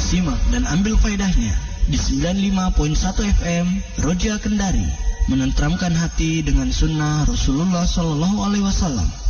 Simak dan ambil faedahnya di 95.1 FM Roja Kendari, menenteramkan hati dengan sunnah Rasulullah SAW.